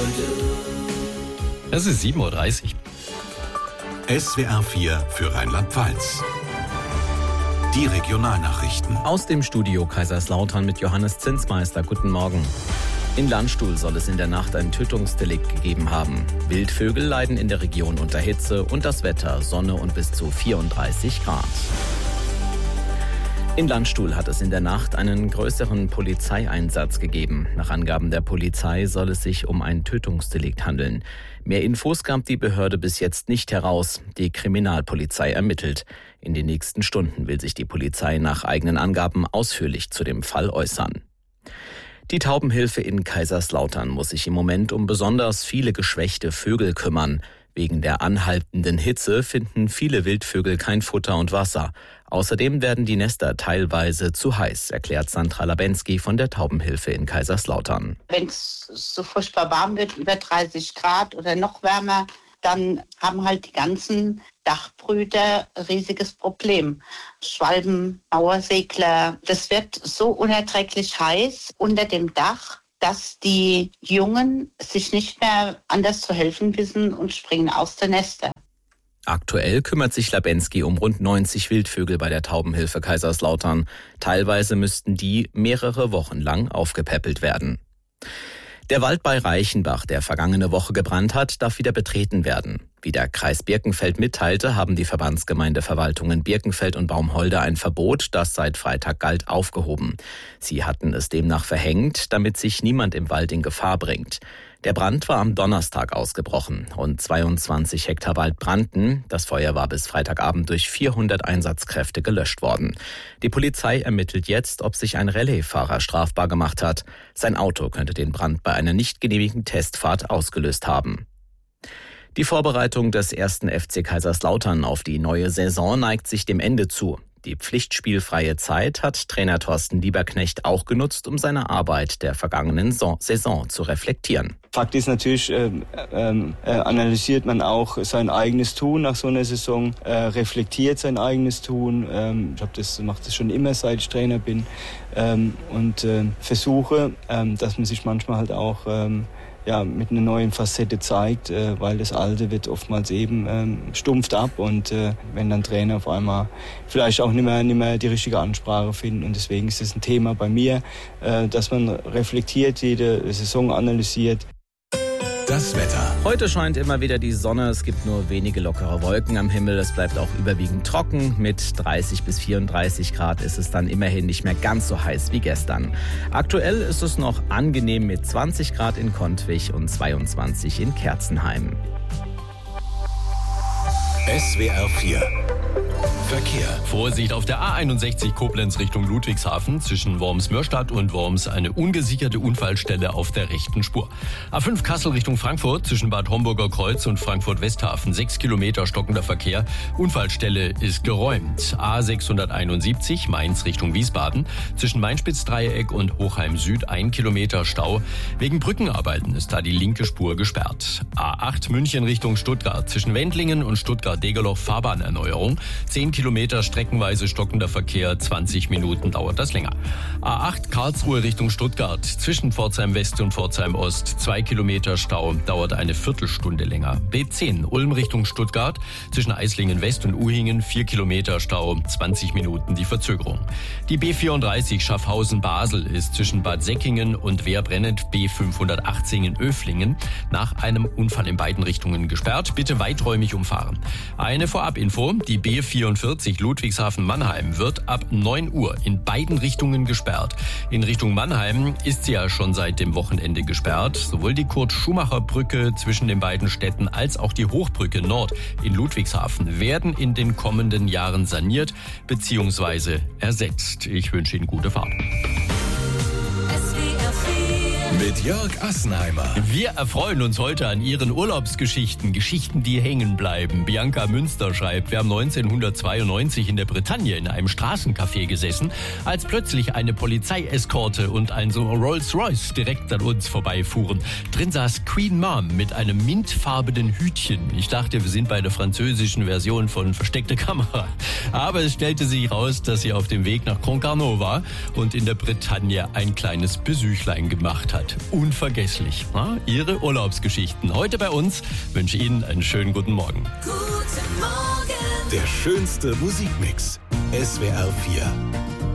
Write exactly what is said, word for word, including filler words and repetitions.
Es ist sieben Uhr dreißig. S W R vier für Rheinland-Pfalz. Die Regionalnachrichten. Aus dem Studio Kaiserslautern mit Johannes Zinsmeister. Guten Morgen. In Landstuhl soll es in der Nacht ein Tötungsdelikt gegeben haben. Wildvögel leiden in der Region unter Hitze und das Wetter Sonne und bis zu vierunddreißig Grad. In Landstuhl hat es in der Nacht einen größeren Polizeieinsatz gegeben. Nach Angaben der Polizei soll es sich um ein Tötungsdelikt handeln. Mehr Infos gab die Behörde bis jetzt nicht heraus. Die Kriminalpolizei ermittelt. In den nächsten Stunden will sich die Polizei nach eigenen Angaben ausführlich zu dem Fall äußern. Die Taubenhilfe in Kaiserslautern muss sich im Moment um besonders viele geschwächte Vögel kümmern. Wegen der anhaltenden Hitze finden viele Wildvögel kein Futter und Wasser. Außerdem werden die Nester teilweise zu heiß, erklärt Sandra Labensky von der Taubenhilfe in Kaiserslautern. Wenn es so furchtbar warm wird, über dreißig Grad oder noch wärmer, dann haben halt die ganzen Dachbrüter ein riesiges Problem. Schwalben, Mauersegler, das wird so unerträglich heiß unter dem Dach, dass die Jungen sich nicht mehr anders zu helfen wissen und springen aus den Nestern. Aktuell kümmert sich Labensky um rund neunzig Wildvögel bei der Taubenhilfe Kaiserslautern. Teilweise müssten die mehrere Wochen lang aufgepäppelt werden. Der Wald bei Reichenbach, der vergangene Woche gebrannt hat, darf wieder betreten werden. Wie der Kreis Birkenfeld mitteilte, haben die Verbandsgemeindeverwaltungen Birkenfeld und Baumholder ein Verbot, das seit Freitag galt, aufgehoben. Sie hatten es demnach verhängt, damit sich niemand im Wald in Gefahr bringt. Der Brand war am Donnerstag ausgebrochen. Rund zweiundzwanzig Hektar Wald brannten. Das Feuer war bis Freitagabend durch vierhundert Einsatzkräfte gelöscht worden. Die Polizei ermittelt jetzt, ob sich ein Rallye-Fahrer strafbar gemacht hat. Sein Auto könnte den Brand bei einer nicht genehmigten Testfahrt ausgelöst haben. Die Vorbereitung des ersten F C Kaiserslautern auf die neue Saison neigt sich dem Ende zu. Die pflichtspielfreie Zeit hat Trainer Thorsten Lieberknecht auch genutzt, um seine Arbeit der vergangenen Saison zu reflektieren. Fakt ist natürlich, äh, äh, analysiert man auch sein eigenes Tun nach so einer Saison, äh, reflektiert sein eigenes Tun. Ähm, ich glaube, das macht es schon immer, seit ich Trainer bin. Ähm, und äh, versuche, ähm, dass man sich manchmal halt auch ähm, ja, mit einer neuen Facette zeigt, äh, weil das Alte wird oftmals eben ähm, stumpft ab und äh, wenn dann Trainer auf einmal vielleicht auch nicht mehr, nicht mehr die richtige Ansprache finden und deswegen ist es ein Thema bei mir, äh, dass man reflektiert, jede Saison analysiert. Das Wetter. Heute scheint immer wieder die Sonne, es gibt nur wenige lockere Wolken am Himmel, es bleibt auch überwiegend trocken. Mit dreißig bis vierunddreißig Grad ist es dann immerhin nicht mehr ganz so heiß wie gestern. Aktuell ist es noch angenehm mit zwanzig Grad in Kontwich und zweiundzwanzig in Kerzenheim. S W R vier Verkehr. Vorsicht auf der A einundsechzig Koblenz Richtung Ludwigshafen. Zwischen Worms-Mörstadt und Worms eine ungesicherte Unfallstelle auf der rechten Spur. A fünf Kassel Richtung Frankfurt. Zwischen Bad Homburger Kreuz und Frankfurt-Westhafen. Sechs Kilometer stockender Verkehr. Unfallstelle ist geräumt. A sechshunderteinundsiebzig Mainz Richtung Wiesbaden. Zwischen Mainspitzdreieck und Hochheim Süd ein Kilometer Stau. Wegen Brückenarbeiten ist da die linke Spur gesperrt. A acht München Richtung Stuttgart. Zwischen Wendlingen und Stuttgart-Degerloch Fahrbahnerneuerung. zehn Kilometer streckenweise stockender Verkehr, zwanzig Minuten dauert das länger. A acht Karlsruhe Richtung Stuttgart, zwischen Pforzheim West und Pforzheim Ost, zwei Kilometer Stau, dauert eine Viertelstunde länger. B zehn Ulm Richtung Stuttgart, zwischen Eislingen West und Uhingen, vier Kilometer Stau, zwanzig Minuten die Verzögerung. Die B vierunddreißig Schaffhausen-Basel ist zwischen Bad Säckingen und Wehrbrennent B fünfhundertachtzehn in Öflingen nach einem Unfall in beiden Richtungen gesperrt. Bitte weiträumig umfahren. Eine Vorabinfo, die B vierundvierzig Ludwigshafen-Mannheim wird ab neun Uhr in beiden Richtungen gesperrt. In Richtung Mannheim ist sie ja schon seit dem Wochenende gesperrt. Sowohl die Kurt-Schumacher-Brücke zwischen den beiden Städten als auch die Hochbrücke Nord in Ludwigshafen werden in den kommenden Jahren saniert bzw. ersetzt. Ich wünsche Ihnen gute Fahrt. Mit Jörg Assenheimer. Wir erfreuen uns heute an Ihren Urlaubsgeschichten, Geschichten, die hängen bleiben. Bianca Münster schreibt, wir haben neunzehnhundertzweiundneunzig in der Bretagne in einem Straßencafé gesessen, als plötzlich eine Polizeieskorte und ein so Rolls-Royce direkt an uns vorbeifuhren. Drin saß Queen Mom mit einem mintfarbenen Hütchen. Ich dachte, wir sind bei der französischen Version von Versteckte Kamera. Aber es stellte sich raus, dass sie auf dem Weg nach Concarneau war und in der Bretagne ein kleines Besüchlein gemacht hat. nicht unvergesslich. Na, Ihre Urlaubsgeschichten heute bei uns. Ich wünsche Ihnen einen schönen guten Morgen. Der schönste Musikmix. S W R vier.